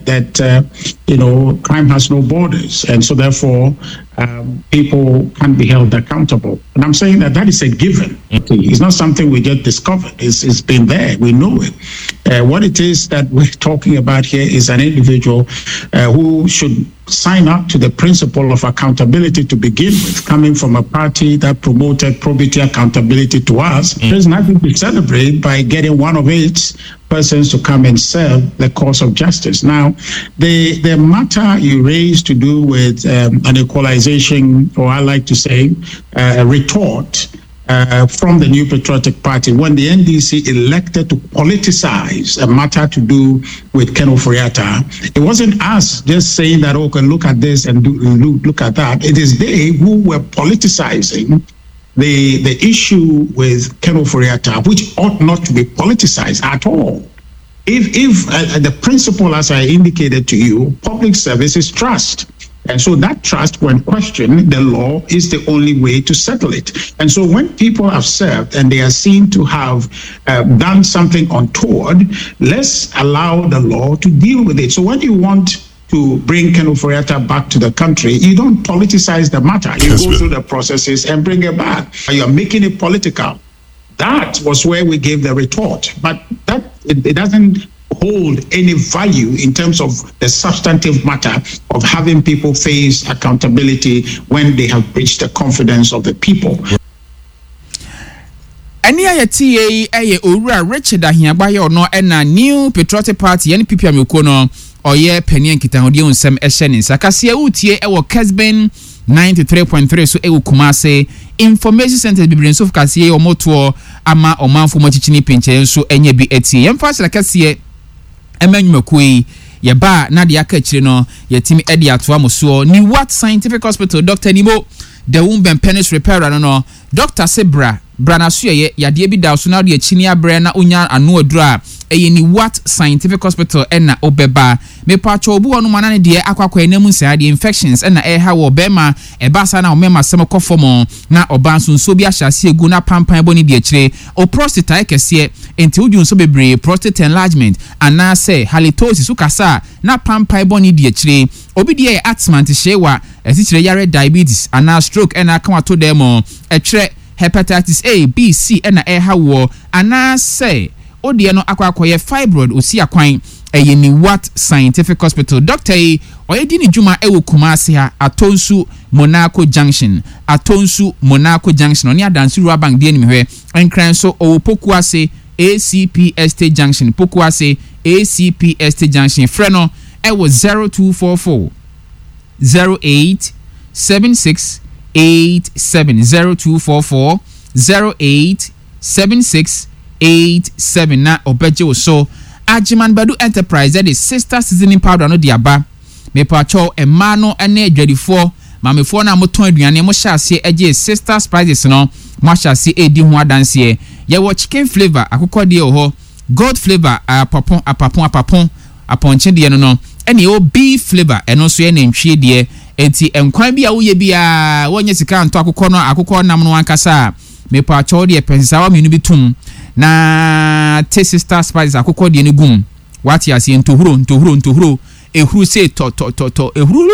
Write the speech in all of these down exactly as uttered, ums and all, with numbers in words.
that, uh, you know, crime has no borders. And so therefore, um, people can be held accountable. And I'm saying that that is a given. Okay? It's not something we just discovered. It's, it's been there. We know it. Uh, what it is that we're talking about here is an individual uh, who should sign up to the principle of accountability to begin with, coming from a party that promoted probity accountability to us. Mm. There's nothing to celebrate by getting one of its persons to come and serve the cause of justice. Now, the the matter you raised to do with um, an equalization, or I like to say, uh, a retort, Uh, from the New Patriotic Party, when the N D C elected to politicize a matter to do with Ken Ofori-Atta, it wasn't us just saying that, oh, can look at this and do, look, look at that. It is they who were politicizing the the issue with Ken Ofori-Atta, which ought not to be politicized at all. If, if uh, the principle, as I indicated to you, public service is trust. And so that trust, when questioned, the law is the only way to settle it. And so when people have served and they are seen to have uh, done something untoward, let's allow the law to deal with it. So when you want to bring Ken Ofori-Atta back to the country, you don't politicize the matter. You yes, go through the processes and bring it back. You're making it political. That was where we gave the retort. But that it, it doesn't hold any value in terms of the substantive matter of having people face accountability when they have breached the confidence of the people. Any ayati ye eye owura Richard Ahiagbaye ono na New Patriotic Party N P P ameko no oye pani nkitahode onsem ehye ne sakase utie ewo Kesben ninety-three point three so ewo Kumase information center bibire so fukase omoto ama omanfo mochichini pinche so enye bi etie yemfa sakase emanwumakui ye ba na de aka kire no yetimi ede atoa moso ni what scientific hospital Doctor Nimo the womb penis repairer no no Doctor Sebra branaso ye yade bi da so na de akini abre na onya anu adura eye ni what scientific hospital ena obeba me pacho obu onu manane de akwakwa enam nsia de infections ena e ha wo bema e basa na omema sem kofomo na obanso nso bi ahyase egu na pampan boni de akire o prostate ekese enti udun so bebre prostate enlargement ana say halitosis ukasa na pampan boni de akire obi de asthma shewa esichire yare diabetes ana stroke ena kan wato demo ekire hepatitis A, B, C ena e ha wo ana say odie no akwakoye fibroid osi akwan eye ni what scientific hospital Doctor E oyedi ni juma ewo Kumase ha Atonsu Monaco Junction Atonsu Monaco Junction oni adansu ruabank die ni mehwe enkran so owo Pokuase A C P Estate Junction Pokuase A C P Estate Junction freno ewo zero two four four zero eight seven six eight seven zero two four four zero eight seven six eight seven na obeje so Ajiman Badu Enterprise that is sister seasoning powder no diaba me pacho emma no ene adwadifo mamefo na moton aduane mo hyase eje sister spices no mo hyase edi ho adanse ye wo chicken flavor akokọ de ho gold flavor apapon apapon apapon aponche de no no ene o beef flavor eno so ye na ntwie de enti enkwan bia wo ye bia wonye sika nto akokọ no akokọ nam no ankasa me pacho de pensawa menu bitum na te sister spices akokọ de ne gum wati ase ntohuro ntohuro ntohuro ehuru se to to to to ehuru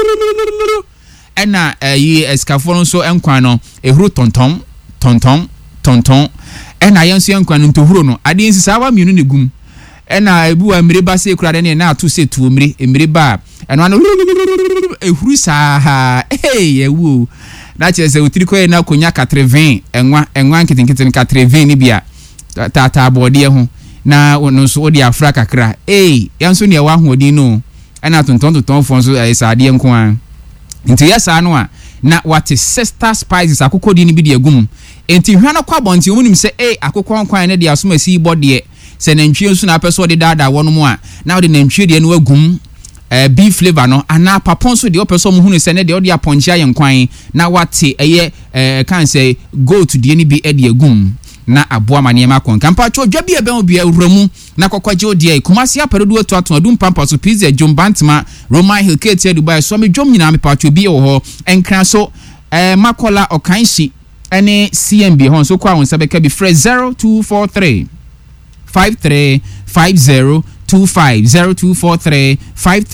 ena eyi escafo so enkwan no ehuru tonton tonton tonton ena yenso enkwan ntohuro no ade nsisawa mienu ne gum ena ebu amire ba se kura de ne na ato se tu amire emire ba eno ano ehuru sa eh yewu na chese utiriko na konya katreven enwa enwa nkitinkitin katreven ni bia tata abode ho na ono so odi afra kakra eh yanso ne wa hodin no ana tonton tonton fon so esade nko an nti yesa no a na what sister spices akokodi ni bi de agum enti hwa no kwa bonti omunim se eh akokọ nkwan ne de asomasi bode se nantwie so na peso de dada wono mu a na de nantwie de no agum eh beef flavor no ana papon so de opeso mu hunu se ne de odi aponchi ayenkwan na wate eye eh kan say go to de ni bi e de agum na aboa maniema kon kampa cho dwa bia ben obi awuramu na kokwaje odi Kumase aperedu ato ato adum pampa so pizza jumbantima Roman Hill Kate Dubai so me dwom nyina me pa cho bi ho enkran so eh makola okanshi ene C M B hon so kwa won sabeka bi fresh zero two four three five three five zero two five zero two four three five